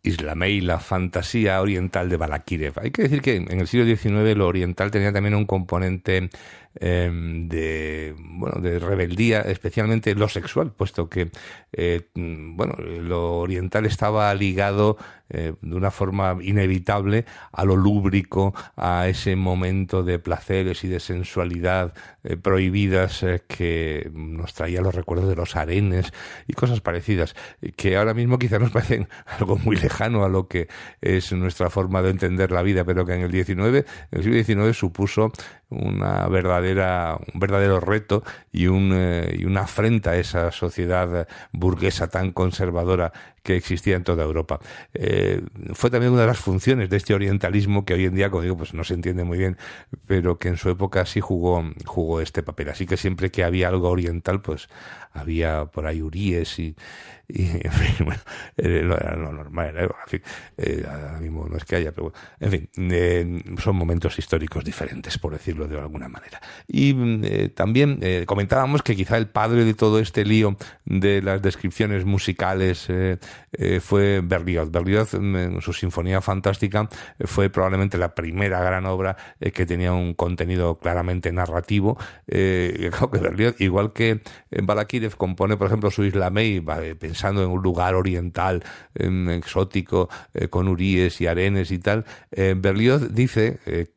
Islamey, la fantasía oriental de Balakirev. Hay que decir que en el siglo XIX lo oriental tenía también un componente de rebeldía, especialmente lo sexual, puesto que lo oriental estaba ligado de una forma inevitable a lo lúbrico, a ese momento de placeres y de sensualidad prohibidas que nos traía los recuerdos de los harenes y cosas parecidas, que ahora mismo quizá nos parecen algo muy lejano a lo que es nuestra forma de entender la vida, pero que en el siglo XIX supuso un verdadero reto y una afrenta a esa sociedad burguesa tan conservadora que existía en toda Europa. Fue también una de las funciones de este orientalismo que hoy en día, como digo, pues no se entiende muy bien, pero que en su época sí jugó este papel. Así que siempre que había algo oriental, pues había por ahí huríes y en fin, bueno, era lo normal, en fin, ahora mismo no es que haya, pero bueno, en fin, son momentos históricos diferentes, por decirlo de alguna manera. Y también comentábamos que quizá el padre de todo este lío de las descripciones musicales fue Berlioz. Berlioz, en su Sinfonía Fantástica, fue probablemente la primera gran obra que tenía un contenido claramente narrativo. Claro que Berlioz, igual que Balakirev, compone, por ejemplo, su Islamey, pensando en un lugar oriental, exótico, con huríes y harenes y tal. Berlioz dice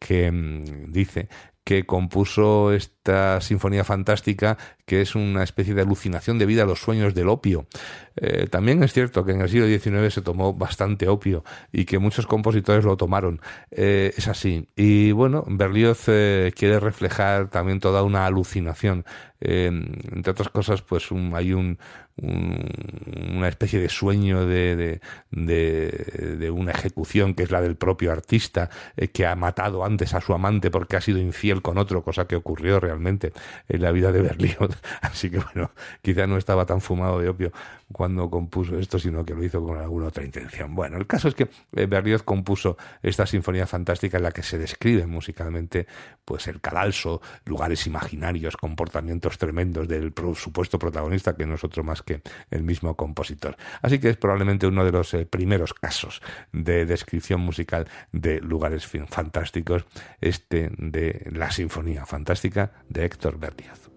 que compuso esta Sinfonía Fantástica, que es una especie de alucinación debida a los sueños del opio. También es cierto que en el siglo XIX se tomó bastante opio y que muchos compositores lo tomaron. Es así. Y bueno, Berlioz quiere reflejar también toda una alucinación. Entre otras cosas, pues hay una especie de sueño de una ejecución que es la del propio artista, que ha matado antes a su amante porque ha sido infiel con otro, cosa que ocurrió realmente en la vida de Berlioz. Así que bueno, quizá no estaba tan fumado de opio cuando compuso esto, sino que lo hizo con alguna otra intención. Bueno, el caso es que Berlioz compuso esta Sinfonía Fantástica en la que se describe musicalmente pues el cadalso, lugares imaginarios, comportamientos tremendos del supuesto protagonista, que no es otro más que el mismo compositor. Así que es probablemente uno de los primeros casos de descripción musical de lugares fantásticos, de la Sinfonía Fantástica de Héctor Berlioz.